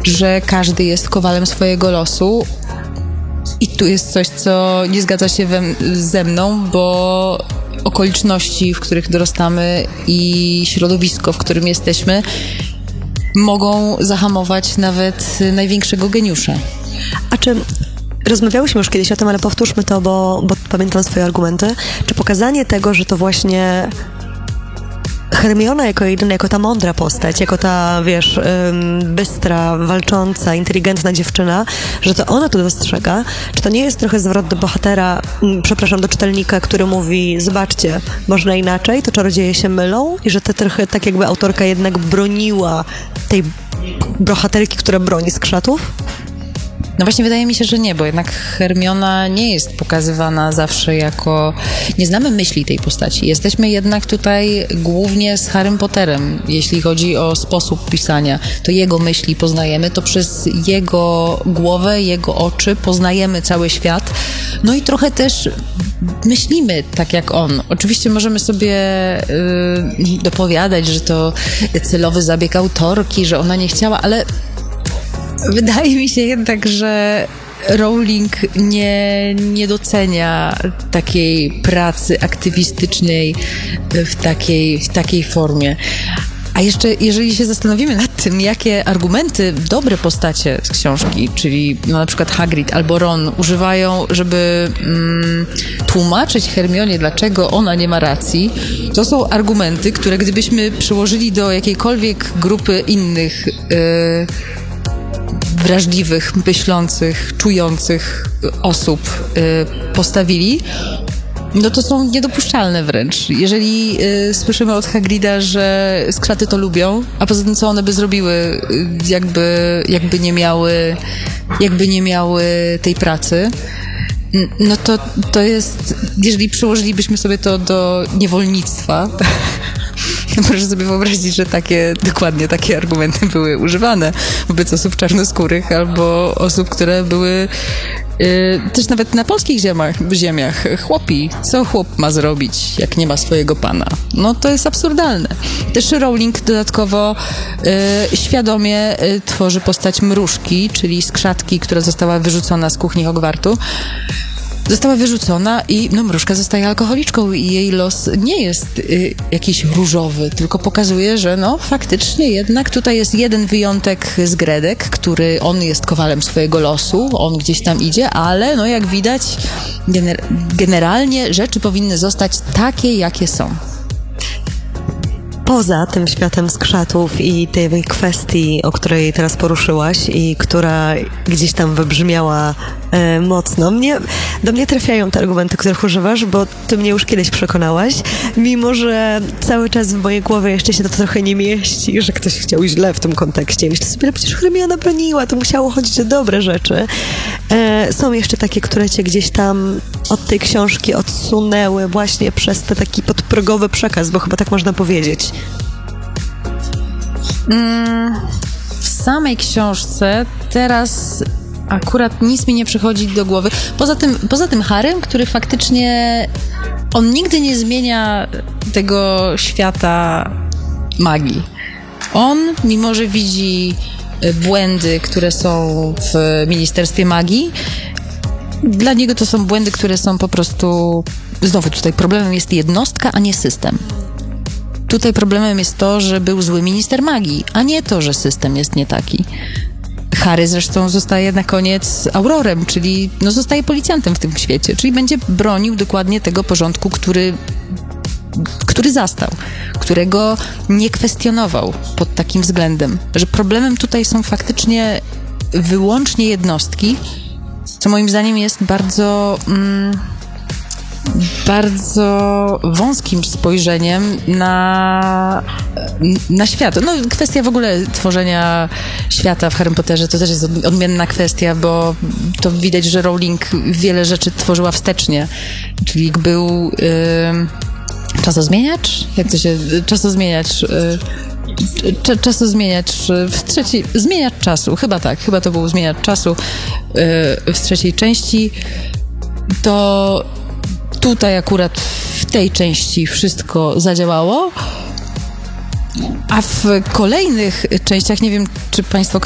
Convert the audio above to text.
że każdy jest kowalem swojego losu. I tu jest coś, co nie zgadza się ze mną, bo okoliczności, w których dorastamy i środowisko, w którym jesteśmy, mogą zahamować nawet największego geniusza. A czy rozmawiałyśmy już kiedyś o tym, ale powtórzmy to, bo pamiętam swoje argumenty. Czy pokazanie tego, że to właśnie Hermiona jako jedyna, jako ta mądra postać, jako ta, wiesz, bystra, walcząca, inteligentna dziewczyna, że to ona tu dostrzega, czy to nie jest trochę zwrot do bohatera, do czytelnika, który mówi, zobaczcie, można inaczej, to czarodzieje się mylą i że to trochę tak jakby autorka jednak broniła tej bohaterki, która broni skrzatów? No właśnie wydaje mi się, że nie, bo jednak Hermiona nie jest pokazywana zawsze jako... Nie znamy myśli tej postaci. Jesteśmy jednak tutaj głównie z Harrym Potterem. Jeśli chodzi o sposób pisania, to jego myśli poznajemy, to przez jego głowę, jego oczy poznajemy cały świat. No i trochę też myślimy tak jak on. Oczywiście możemy sobie dopowiadać, że to celowy zabieg autorki, że ona nie chciała, ale... Wydaje mi się jednak, że Rowling nie docenia takiej pracy aktywistycznej w takiej formie. A jeszcze, jeżeli się zastanowimy nad tym, jakie argumenty dobre postacie z książki, czyli na przykład Hagrid albo Ron używają, żeby tłumaczyć Hermionie, dlaczego ona nie ma racji, to są argumenty, które gdybyśmy przyłożyli do jakiejkolwiek grupy innych wrażliwych, myślących, czujących osób postawili, no to są niedopuszczalne wręcz. Jeżeli słyszymy od Hagrida, że skrzaty to lubią, a poza tym co one by zrobiły, jakby nie miały tej pracy, no to jest, jeżeli przełożylibyśmy sobie to do niewolnictwa, proszę sobie wyobrazić, że dokładnie takie argumenty były używane wobec osób czarnoskórych albo osób, które były też nawet na polskich ziemiach. Chłopi, co chłop ma zrobić, jak nie ma swojego pana? No to jest absurdalne. Też Rowling dodatkowo świadomie tworzy postać mrużki, czyli skrzatki, która została wyrzucona z kuchni Hogwartu. Została wyrzucona i mrużka zostaje alkoholiczką i jej los nie jest jakiś różowy, tylko pokazuje, że faktycznie jednak tutaj jest jeden wyjątek z Gredek, który on jest kowalem swojego losu, on gdzieś tam idzie, ale jak widać generalnie rzeczy powinny zostać takie, jakie są. Poza tym światem skrzatów i tej kwestii, o której teraz poruszyłaś i która gdzieś tam wybrzmiała mocno, do mnie trafiają te argumenty, których używasz, bo ty mnie już kiedyś przekonałaś, mimo że cały czas w mojej głowie jeszcze się to trochę nie mieści, że ktoś chciał źle w tym kontekście. Myślę sobie, przecież Hermiona broniła, to musiało chodzić o dobre rzeczy. Są jeszcze takie, które cię gdzieś tam od tej książki odsunęły właśnie przez ten taki podprogowy przekaz, bo chyba tak można powiedzieć. W samej książce teraz akurat nic mi nie przychodzi do głowy. Poza tym Harrym, który faktycznie on nigdy nie zmienia tego świata magii. On, mimo że widzi błędy, które są w Ministerstwie Magii, dla niego to są błędy, które są po prostu... Znowu tutaj problemem jest jednostka, a nie system. Tutaj problemem jest to, że był zły minister magii, a nie to, że system jest nie taki. Harry zresztą zostaje na koniec aurorem, czyli zostaje policjantem w tym świecie, czyli będzie bronił dokładnie tego porządku, który zastał, którego nie kwestionował pod takim względem, że problemem tutaj są faktycznie wyłącznie jednostki, co moim zdaniem jest bardzo wąskim spojrzeniem na świat. Kwestia w ogóle tworzenia świata w Harrym Potterze to też jest odmienna kwestia, bo to widać, że Rowling wiele rzeczy tworzyła wstecznie. Czyli był czasozmieniacz? Jak to się... Czasozmieniacz zmieniacz czasu, chyba tak, chyba to był zmieniacz czasu w trzeciej części. To tutaj akurat w tej części wszystko zadziałało, a w kolejnych częściach, nie wiem, czy Państwo